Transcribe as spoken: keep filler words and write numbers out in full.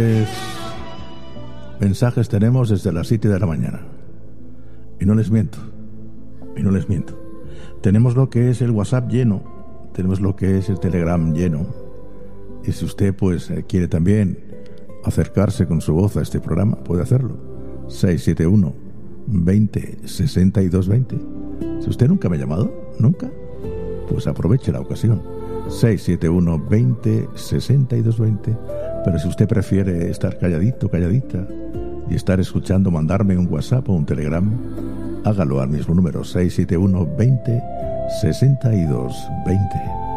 Mensajes tenemos desde las siete de la mañana. Y no les miento. Y no les miento. Tenemos lo que es el WhatsApp lleno. Tenemos lo que es el Telegram lleno. Y si usted pues quiere también acercarse con su voz a este programa, puede hacerlo. seis siete uno, veinte, sesenta y dos veinte. Si usted nunca me ha llamado, nunca, pues aproveche la ocasión. seis siete uno, veinte, sesenta y dos veinte. Pero si usted prefiere estar calladito, calladita y estar escuchando, mandarme un WhatsApp o un Telegram, hágalo al mismo número, seis siete uno, veinte, sesenta y dos veinte.